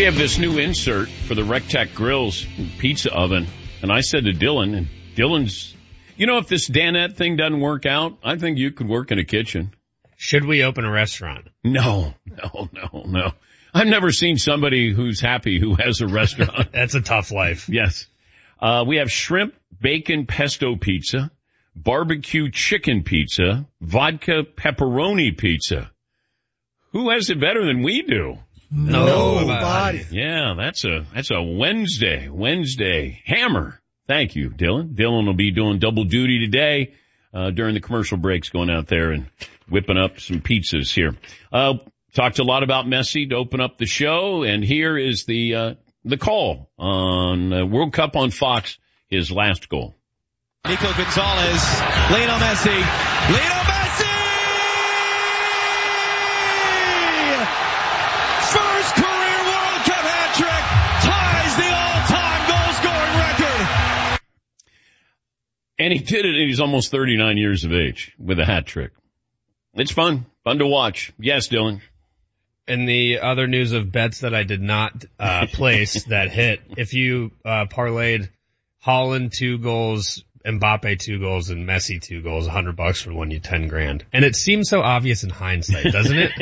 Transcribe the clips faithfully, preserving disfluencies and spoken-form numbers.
have this new insert for the Rectech Grills pizza oven, and I said to Dylan, and Dylan's, you know, if this Danette thing doesn't work out, I think you could work in a kitchen. Should we open a restaurant? No, no, no, no. I've never seen somebody who's happy who has a restaurant. That's a tough life. Yes. Uh, we have shrimp, bacon, pesto pizza, barbecue chicken pizza, vodka pepperoni pizza. Who has it better than we do? Nobody. Yeah, that's a, that's a Wednesday, Wednesday hammer. Thank you, Dylan. Dylan will be doing double duty today, uh, during the commercial breaks, going out there and whipping up some pizzas here. Uh, talked a lot about Messi to open up the show, and here is the, uh, the call on uh, World Cup on Fox, his last goal. Nico Gonzalez, Lionel Messi, Lionel Messi! First career World Cup hat-trick, ties the all-time goal-scoring record. And he did it, and he's almost thirty-nine years of age with a hat trick. It's fun, fun to watch. Yes, Dylan. And the other news of bets that I did not uh place that hit, if you uh parlayed Haaland two goals, Mbappe two goals, and Messi two goals, a hundred bucks would win you ten grand. And it seems so obvious in hindsight, doesn't it?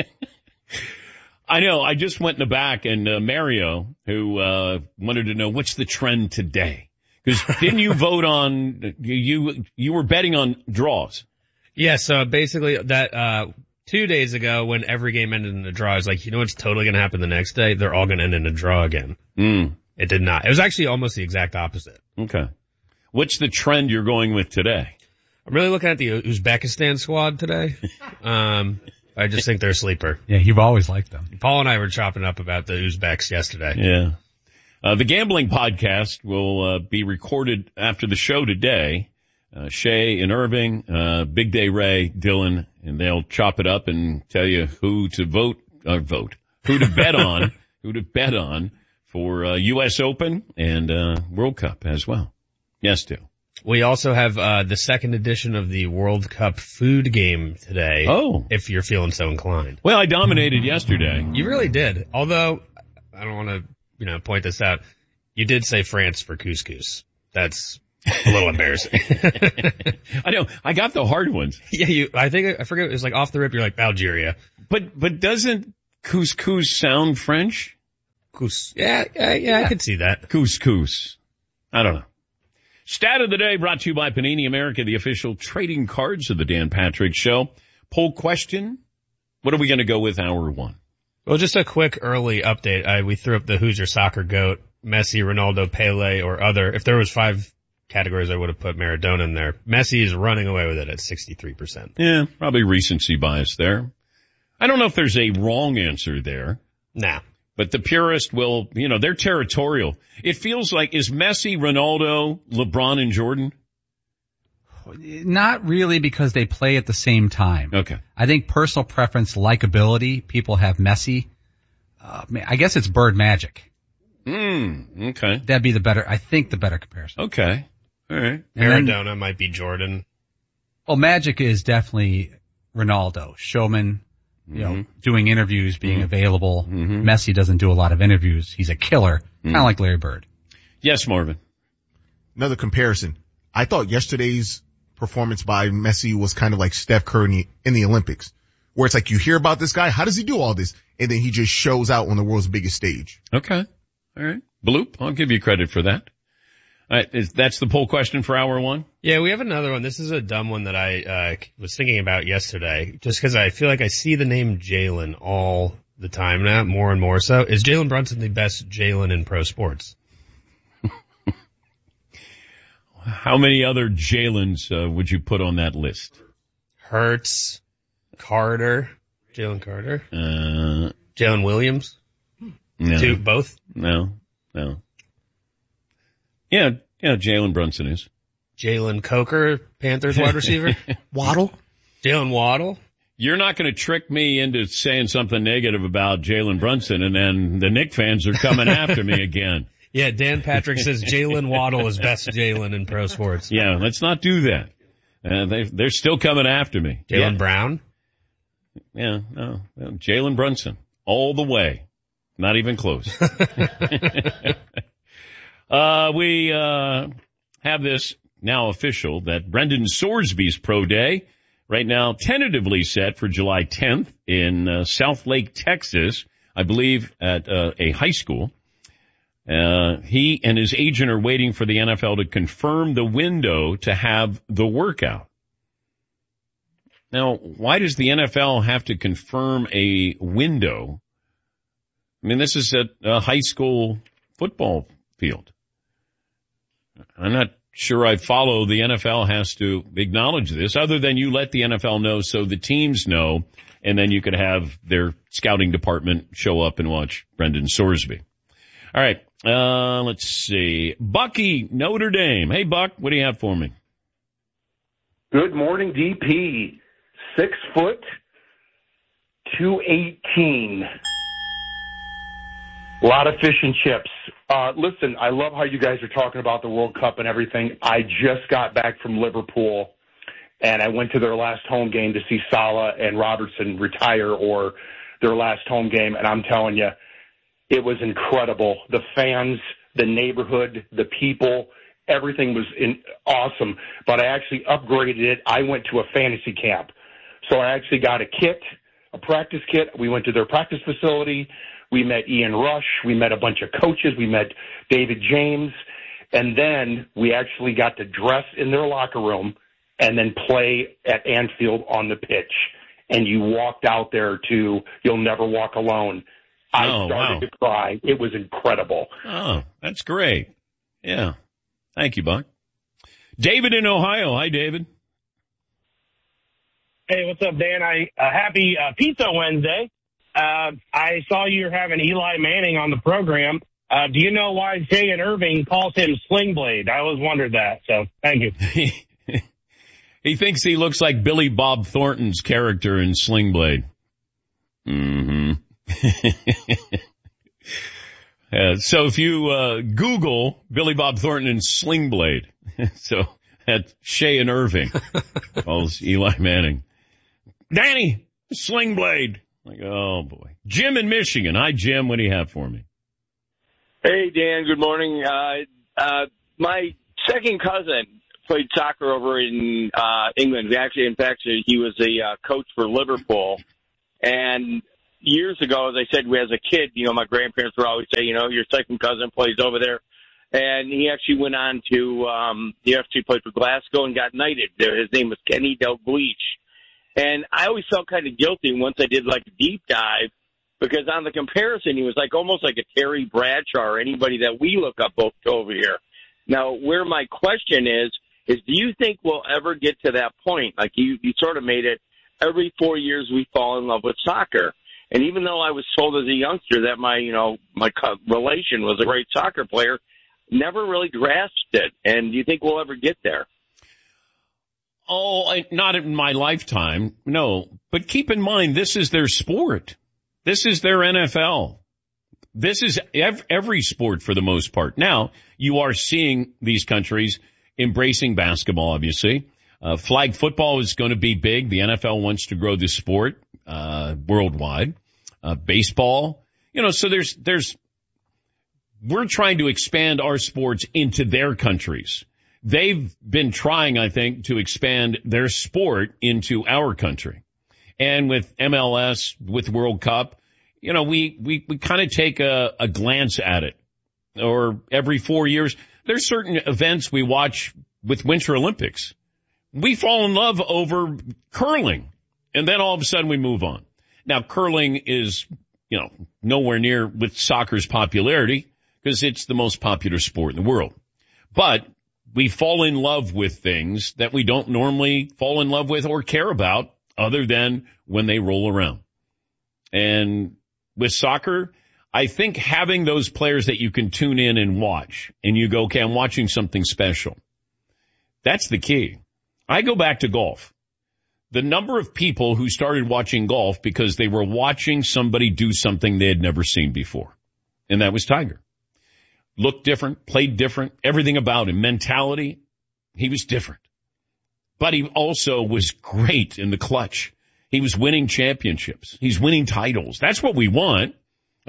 I know. I just went in the back, and uh, Mario, who uh wanted to know what's the trend today, because didn't you vote on you you were betting on draws? Yeah. So basically, that uh two days ago, when every game ended in a draw, I was like, you know what's totally going to happen the next day? They're all going to end in a draw again. Mm. It did not. It was actually almost the exact opposite. Okay. What's the trend you're going with today? I'm really looking at the Uzbekistan squad today. Um, I just think they're a sleeper. Yeah, you've always liked them. Paul and I were chopping up about the Uzbeks yesterday. Yeah. Uh, the gambling podcast will uh, be recorded after the show today. Uh, Shay and Irving, uh, Big Day Ray, Dylan, and they'll chop it up and tell you who to vote, uh, vote, who to bet on, who to bet on for, uh, U S Open and, uh, World Cup as well. Yes, Stu. We also have, uh, the second edition of the World Cup food game today. Oh. If you're feeling so inclined. Well, I dominated yesterday. You really did. Although, I don't want to, you know, point this out. You did say France for couscous. That's a little embarrassing. I know. I got the hard ones. Yeah, you, I think, I forget, it was like off the rip, you're like Algeria. But, but doesn't couscous sound French? Cous. Yeah, yeah, yeah, I could see that. Couscous. I don't know. Stat of the day brought to you by Panini America, the official trading cards of the Dan Patrick Show. Poll question. What are we going to go with hour one? Well, just a quick early update. I, we threw up the Who's Your Soccer Goat, Messi, Ronaldo, Pele, or other. If there was five categories, I would have put Maradona in there. Messi is running away with it at sixty-three percent. Yeah, probably recency bias there. I don't know if there's a wrong answer there. Nah. But the purist will, you know, they're territorial. It feels like, is Messi, Ronaldo, LeBron, and Jordan? Not really, because they play at the same time. Okay. I think personal preference, likability, people have Messi. Uh, I guess it's Bird Magic. Hmm, okay. That'd be the better, I think the better comparison. Okay. All right. Maradona then, might be Jordan. Well, Magic is definitely Ronaldo. Showman, you mm-hmm. know, doing interviews, being mm-hmm. available. Mm-hmm. Messi doesn't do a lot of interviews. He's a killer, mm-hmm. kind of like Larry Bird. Yes, Marvin. Another comparison. I thought yesterday's performance by Messi was kind of like Steph Curry in the Olympics, where it's like you hear about this guy, how does he do all this? And then he just shows out on the world's biggest stage. Okay. All right. Bloop, I'll give you credit for that. All right, is, that's the poll question for hour one? Yeah, we have another one. This is a dumb one that I uh was thinking about yesterday, just because I feel like I see the name Jalen all the time now, more and more so. Is Jalen Brunson the best Jalen in pro sports? How many other Jalens uh, would you put on that list? Hurts, Carter, Jalen Carter, uh, Jalen Williams. No. Two, both? No, no. Yeah, yeah, Jalen Brunson is. Jalen Coker, Panthers wide receiver. Waddle? Jalen Waddle. You're not going to trick me into saying something negative about Jalen Brunson, and then the Knick fans are coming after me again. Yeah, Dan Patrick says Jalen Waddle is best Jalen in pro sports. Yeah, let's not do that. Uh, they, they're still coming after me. Jalen yeah. Brown? Yeah, no, no Jalen Brunson, all the way. Not even close. uh, we, uh, have this now official that Brendan Sorsby's pro day right now tentatively set for July tenth in uh, South Lake, Texas, I believe at uh, a high school. Uh, he and his agent are waiting for the N F L to confirm the window to have the workout. Now, why does the N F L have to confirm a window? I mean, this is at a high school football field. I'm not sure I follow. The N F L has to acknowledge this, other than you let the N F L know so the teams know, and then you could have their scouting department show up and watch Brendan Sorsby. All right, uh, let's see. Bucky, Notre Dame. Hey, Buck, what do you have for me? Good morning, D P. Six foot, two eighteen. A lot of fish and chips. Uh, listen, I love how you guys are talking about the World Cup and everything. I just got back from Liverpool, and I went to their last home game to see Salah and Robertson retire, or their last home game, and I'm telling you, it was incredible. The fans, the neighborhood, the people, everything was in, awesome. But I actually upgraded it. I went to a fantasy camp. So I actually got a kit, a practice kit. We went to their practice facility. We met Ian Rush. We met a bunch of coaches. We met David James. And then we actually got to dress in their locker room and then play at Anfield on the pitch. And you walked out there to You'll Never Walk Alone. I oh, started wow. to cry. It was incredible. Oh, that's great. Yeah. Thank you, Buck. David in Ohio. Hi, David. Hey, what's up, Dan? I uh, happy uh, Pizza Wednesday. Uh, I saw you were having Eli Manning on the program. Uh, do you know why Jay and Irving calls him Sling Blade? I always wondered that. So, thank you. He thinks he looks like Billy Bob Thornton's character in Sling Blade. Mm-hmm. uh, so if you uh, Google Billy Bob Thornton and Sling Blade, so at Shea and Irving calls Eli Manning, Danny, Sling Blade. Like, oh boy. Jim in Michigan. Hi, Jim. What do you have for me? Hey, Dan. Good morning. Uh, uh, my second cousin played soccer over in uh, England. Actually, in fact, he was a uh, coach for Liverpool. And years ago, as I said, as a kid, you know, my grandparents would always say, you know, your second cousin plays over there. And he actually went on to, um, he actually played for Glasgow and got knighted. His name was Kenny Dalglish. And I always felt kind of guilty once I did like a deep dive, because on the comparison, he was like almost like a Terry Bradshaw or anybody that we look up over here. Now, where my question is, is do you think we'll ever get to that point? Like you, you sort of made it every four years we fall in love with soccer. And even though I was told as a youngster that my, you know, my relation was a great soccer player, never really grasped it. And do you think we'll ever get there? Oh, not in my lifetime, no. But keep in mind, this is their sport. This is their N F L. This is ev- every sport for the most part. Now, you are seeing these countries embracing basketball, obviously. Uh, flag football is going to be big. The N F L wants to grow this sport uh, worldwide. Uh, baseball, you know, so there's, there's, we're trying to expand our sports into their countries. They've been trying, I think, to expand their sport into our country. And with M L S, with World Cup, you know, we, we, we kind of take a, a glance at it. Or every four years, there's certain events we watch with Winter Olympics. We fall in love over curling. And then all of a sudden we move on. Now, curling is, you know, nowhere near with soccer's popularity because it's the most popular sport in the world. But we fall in love with things that we don't normally fall in love with or care about other than when they roll around. And with soccer, I think having those players that you can tune in and watch and you go, okay, I'm watching something special. That's the key. I go back to golf. The number of people who started watching golf because they were watching somebody do something they had never seen before. And that was Tiger. Looked different, played different, everything about him, mentality, he was different. But he also was great in the clutch. He was winning championships. He's winning titles. That's what we want.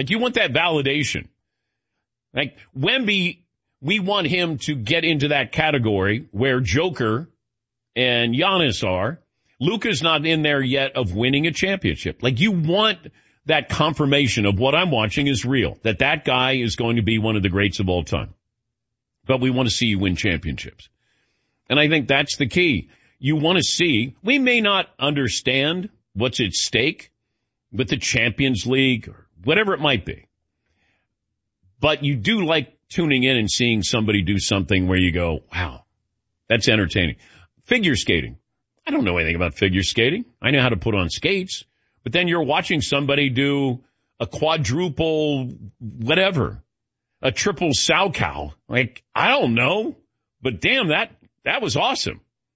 Like, you want that validation. Like, Wemby, we want him to get into that category where Joker and Giannis are. Luka's not in there yet of winning a championship. Like, you want that confirmation of what I'm watching is real, that that guy is going to be one of the greats of all time. But we want to see you win championships. And I think that's the key. You want to see, we may not understand what's at stake with the Champions League or whatever it might be, but you do like tuning in and seeing somebody do something where you go, wow, that's entertaining. Figure skating. I don't know anything about figure skating. I know how to put on skates, but then you're watching somebody do a quadruple whatever, a triple Salchow. Like, I don't know, but damn, that, that was awesome.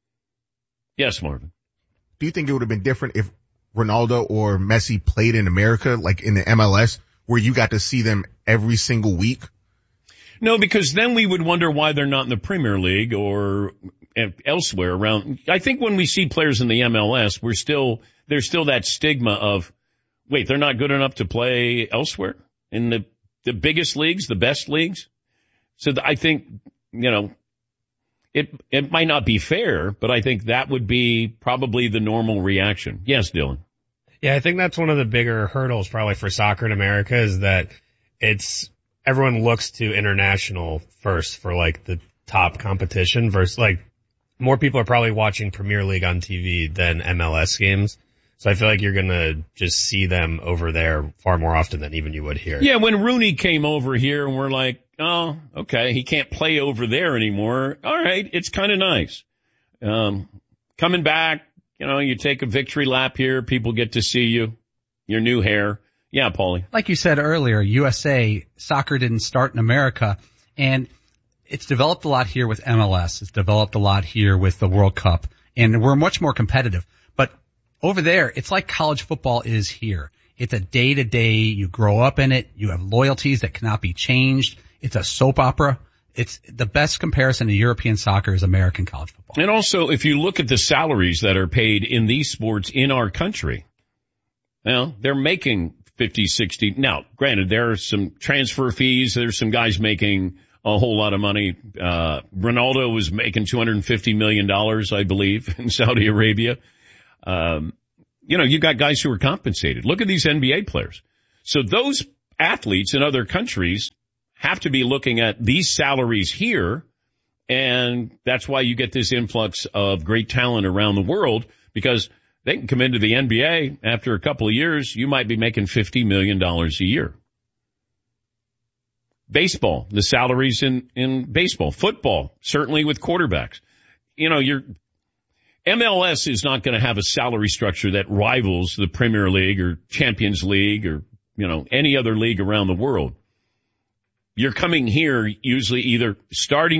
Yes, Marvin. Do you think it would have been different if Ronaldo or Messi played in America, like in the M L S, where you got to see them every single week? No, because then we would wonder why they're not in the Premier League or elsewhere around. I think when we see players in the M L S, we're still, there's still that stigma of, wait, they're not good enough to play elsewhere in the, the biggest leagues, the best leagues. So I think, you know, it, it might not be fair, but I think that would be probably the normal reaction. Yes, Dylan. Yeah, I think that's one of the bigger hurdles probably for soccer in America is that it's, everyone looks to international first for like the top competition versus like more people are probably watching Premier League on T V than M L S games. So I feel like you're going to just see them over there far more often than even you would here. Yeah, when Rooney came over here and we're like, oh, okay, he can't play over there anymore. All right, it's kind of nice. Um, coming back, you know, you take a victory lap here, people get to see you, your new hair. Yeah, Paulie. Like you said earlier, U S A soccer didn't start in America, and it's developed a lot here with M L S. It's developed a lot here with the World Cup, and we're much more competitive. But over there, it's like college football is here. It's a day-to-day. You grow up in it. You have loyalties that cannot be changed. It's a soap opera. It's the best comparison to European soccer is American college football. And also, if you look at the salaries that are paid in these sports in our country, well, they're making fifty, sixty. Now, granted, there are some transfer fees. There's some guys making a whole lot of money. Uh, Ronaldo was making two hundred fifty million dollars, I believe, in Saudi Arabia. Um, you know, you've got guys who are compensated. Look at these N B A players. So those athletes in other countries have to be looking at these salaries here. And that's why you get this influx of great talent around the world, because they can come into the N B A after a couple of years. You might be making fifty million dollars a year. Baseball, the salaries in, in baseball, football, certainly with quarterbacks. You know, your M L S is not going to have a salary structure that rivals the Premier League or Champions League or, you know, any other league around the world. You're coming here usually either starting